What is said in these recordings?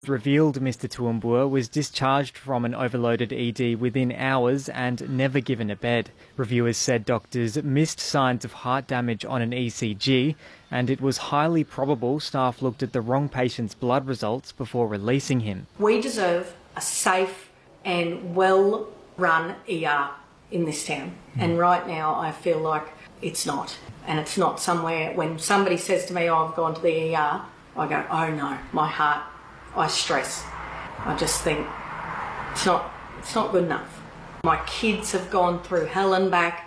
Revealed Mr Toowoomba was discharged from an overloaded ED within hours and never given a bed. Reviewers said doctors missed signs of heart damage on an ECG, and it was highly probable staff looked at the wrong patient's blood results before releasing him. We deserve a safe and well-run ER in this town, and right now I feel like it's not. And it's not somewhere, when somebody says to me, oh, I've gone to the ER, I go, oh no, my heart, I stress. I just think it's not good enough. My kids have gone through hell and back.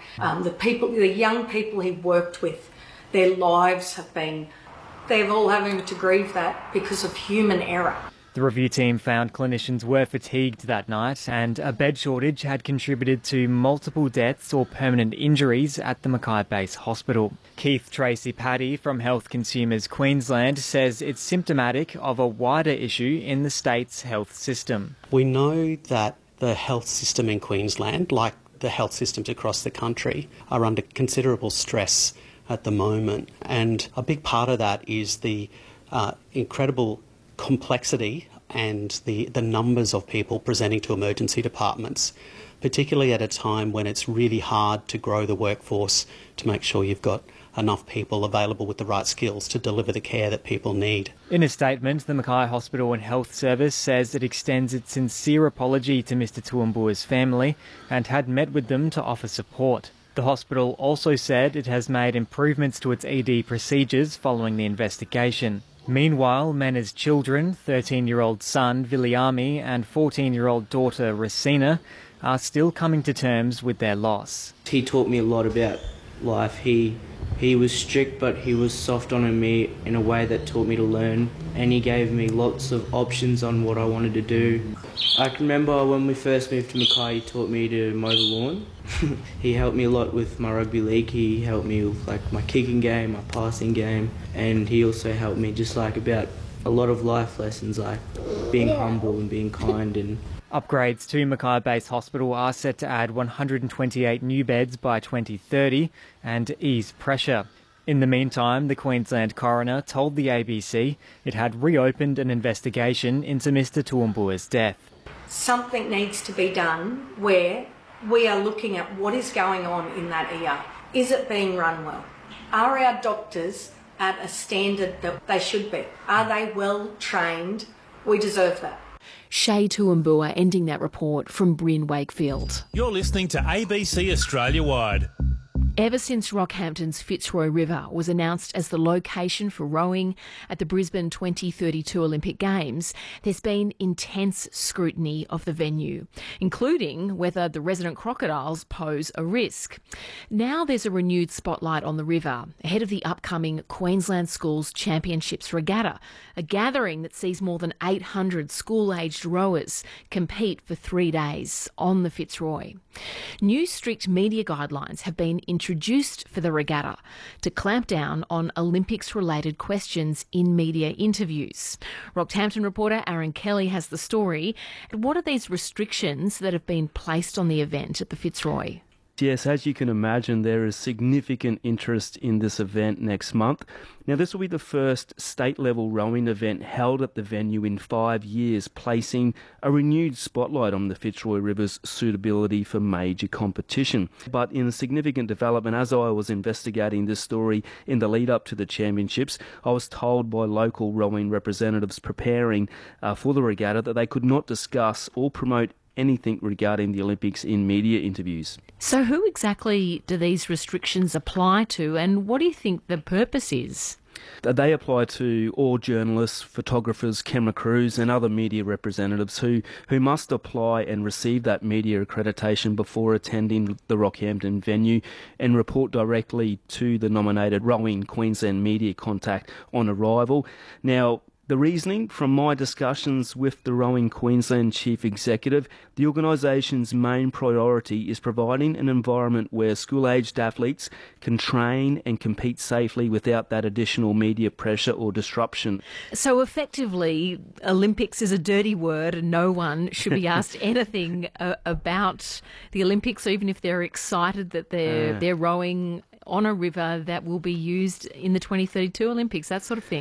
The young people he worked with, their lives they're all having to grieve that because of human error. The review team found clinicians were fatigued that night, and a bed shortage had contributed to multiple deaths or permanent injuries at the Mackay Base Hospital. Keith Tracy Paddy from Health Consumers Queensland says it's symptomatic of a wider issue in the state's health system. We know that the health system in Queensland, like the health systems across the country, are under considerable stress at the moment, and a big part of that is the incredible complexity and the numbers of people presenting to emergency departments, particularly at a time when it's really hard to grow the workforce to make sure you've got enough people available with the right skills to deliver the care that people need. In a statement, the Mackay Hospital and Health Service says it extends its sincere apology to Mr Toowoomba's family and had met with them to offer support. The hospital also said it has made improvements to its ED procedures following the investigation. Meanwhile, Mena's children, 13-year-old son Viliami and 14-year-old daughter Racina, are still coming to terms with their loss. He taught me a lot about life. He was strict, but he was soft on me in a way that taught me to learn, and he gave me lots of options on what I wanted to do. I can remember when we first moved to Mackay, he taught me to mow the lawn. He helped me a lot with my rugby league. He helped me with my kicking game, my passing game, and he also helped me just about a lot of life lessons, like being humble and being kind. And upgrades to Mackay Base Hospital are set to add 128 new beds by 2030 and ease pressure. In the meantime, the Queensland coroner told the ABC it had reopened an investigation into Mr Toowoomba's death. Something needs to be done where we are looking at what is going on in that ER. Is it being run well? Are our doctors at a standard that they should be? Are they well trained? We deserve that. Shay Toowoomba ending that report from Bryn Wakefield. You're listening to ABC Australia Wide. Ever since Rockhampton's Fitzroy River was announced as the location for rowing at the Brisbane 2032 Olympic Games, there's been intense scrutiny of the venue, including whether the resident crocodiles pose a risk. Now there's a renewed spotlight on the river ahead of the upcoming Queensland Schools Championships Regatta, a gathering that sees more than 800 school-aged rowers compete for 3 days on the Fitzroy. New strict media guidelines have been introduced for the regatta to clamp down on Olympics-related questions in media interviews. Rockhampton reporter Aaron Kelly has the story. What are these restrictions that have been placed on the event at the Fitzroy? Yes, as you can imagine, there is significant interest in this event next month. Now, this will be the first state-level rowing event held at the venue in 5 years, placing a renewed spotlight on the Fitzroy River's suitability for major competition. But in a significant development, as I was investigating this story in the lead-up to the championships, I was told by local rowing representatives preparing for the regatta that they could not discuss or promote anything regarding the Olympics in media interviews. So who exactly do these restrictions apply to, and what do you think the purpose is? They apply to all journalists, photographers, camera crews and other media representatives who must apply and receive that media accreditation before attending the Rockhampton venue and report directly to the nominated Rowing Queensland media contact on arrival. Now, the reasoning from my discussions with the Rowing Queensland Chief Executive, the organisation's main priority is providing an environment where school-aged athletes can train and compete safely without that additional media pressure or disruption. So effectively, Olympics is a dirty word and no one should be asked anything about the Olympics, even if they're excited that they're rowing on a river that will be used in the 2032 Olympics, that sort of thing.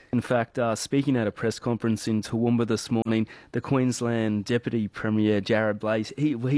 In fact, speaking at a press conference in Toowoomba this morning, the Queensland Deputy Premier Jared Blake,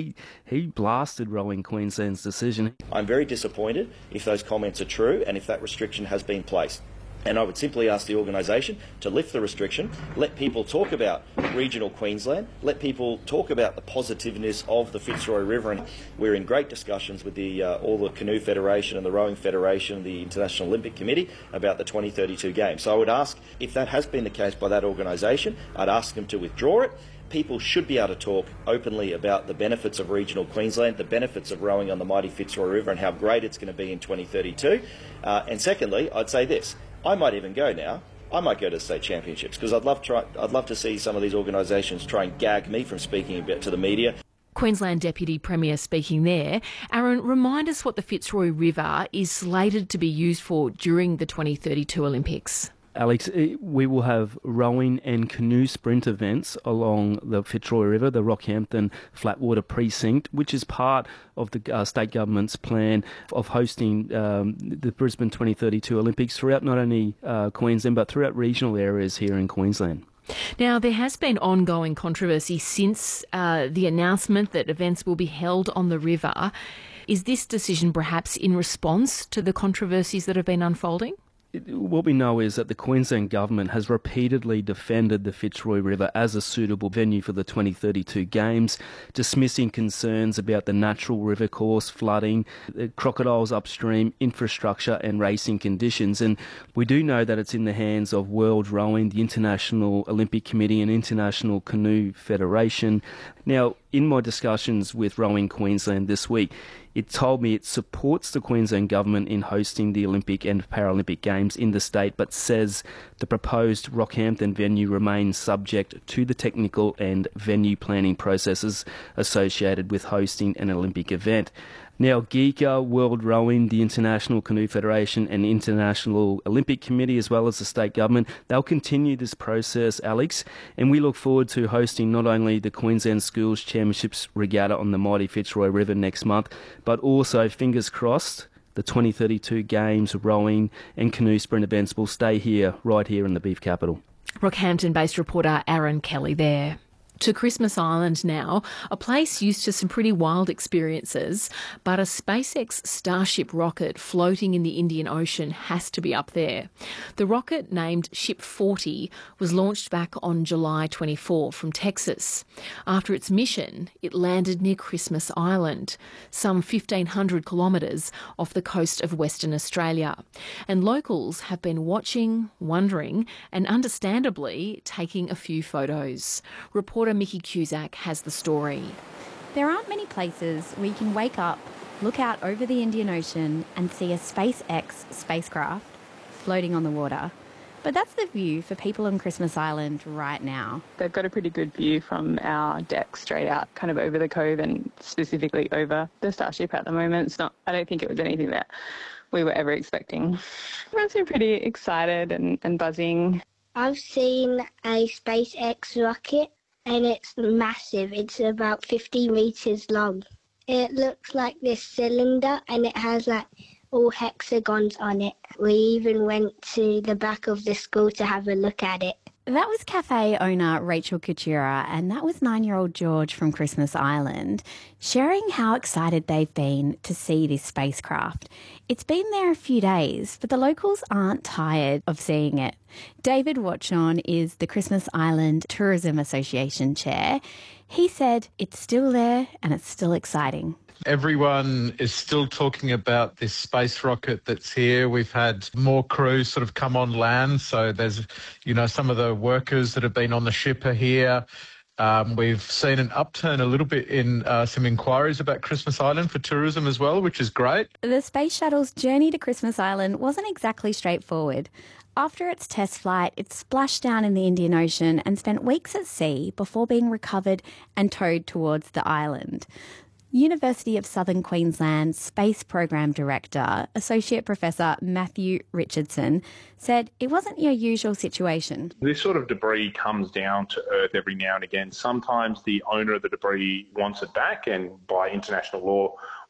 he blasted Rowing Queensland's decision. I'm very disappointed if those comments are true and if that restriction has been placed. And I would simply ask the organisation to lift the restriction, let people talk about regional Queensland, let people talk about the positiveness of the Fitzroy River. And we're in great discussions with all the Canoe Federation and the Rowing Federation and the International Olympic Committee about the 2032 Games. So I would ask, if that has been the case by that organisation, I'd ask them to withdraw it. People should be able to talk openly about the benefits of regional Queensland, the benefits of rowing on the mighty Fitzroy River and how great it's going to be in 2032. And secondly, I'd say this. I might even go now. I might go to the state championships because I'd love to see some of these organisations try and gag me from speaking a bit to the media. Queensland Deputy Premier speaking there. Aaron, remind us what the Fitzroy River is slated to be used for during the 2032 Olympics. Alex, we will have rowing and canoe sprint events along the Fitzroy River, the Rockhampton Flatwater Precinct, which is part of the state government's plan of hosting the Brisbane 2032 Olympics throughout not only Queensland but throughout regional areas here in Queensland. Now, there has been ongoing controversy since the announcement that events will be held on the river. Is this decision perhaps in response to the controversies that have been unfolding? What we know is that the Queensland Government has repeatedly defended the Fitzroy River as a suitable venue for the 2032 Games, dismissing concerns about the natural river course, flooding, crocodiles upstream, infrastructure and racing conditions. And we do know that it's in the hands of World Rowing, the International Olympic Committee and International Canoe Federation. Now, in my discussions with Rowing Queensland this week, it told me it supports the Queensland Government in hosting the Olympic and Paralympic Games in the state, but says the proposed Rockhampton venue remains subject to the technical and venue planning processes associated with hosting an Olympic event. Now, GICA, World Rowing, the International Canoe Federation and International Olympic Committee, as well as the state government, they'll continue this process, Alex, and we look forward to hosting not only the Queensland Schools Championships Regatta on the mighty Fitzroy River next month, but also, fingers crossed, the 2032 Games, rowing and canoe sprint events will stay here, right here in the beef capital. Rockhampton-based reporter Aaron Kelly there. To Christmas Island now, a place used to some pretty wild experiences, but a SpaceX Starship rocket floating in the Indian Ocean has to be up there. The rocket, named Ship 40, was launched back on July 24 from Texas. After its mission, it landed near Christmas Island, some 1,500 kilometres off the coast of Western Australia. And locals have been watching, wondering, and understandably taking a few photos. Reporter Mickey Cusack has the story. There aren't many places where you can wake up, look out over the Indian Ocean and see a SpaceX spacecraft floating on the water. But that's the view for people on Christmas Island right now. They've got a pretty good view from our deck straight out, kind of over the cove and specifically over the Starship at the moment. I don't think it was anything that we were ever expecting. Everyone's been pretty excited and buzzing. I've seen a SpaceX rocket and it's massive. It's about 50 metres long. It looks like this cylinder and it has like all hexagons on it. We even went to the back of the school to have a look at it. That was cafe owner Rachel Coutura, and that was 9-year-old George from Christmas Island, sharing how excited they've been to see this spacecraft. It's been there a few days, but the locals aren't tired of seeing it. David Watchon is the Christmas Island Tourism Association chair. He said it's still there and it's still exciting. Everyone is still talking about this space rocket that's here. We've had more crews sort of come on land. So there's, some of the workers that have been on the ship are here. We've seen an upturn a little bit in some inquiries about Christmas Island for tourism as well, which is great. The Space Shuttle's journey to Christmas Island wasn't exactly straightforward. After its test flight, it splashed down in the Indian Ocean and spent weeks at sea before being recovered and towed towards the island. University of Southern Queensland Space Program Director, Associate Professor Matthew Richardson, said it wasn't your usual situation. This sort of debris comes down to Earth every now and again. Sometimes the owner of the debris wants it back, and by international law,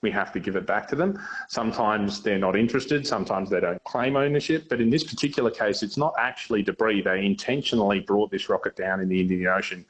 we have to give it back to them. Sometimes they're not interested, sometimes they don't claim ownership, but in this particular case, it's not actually debris. They intentionally brought this rocket down in the Indian Ocean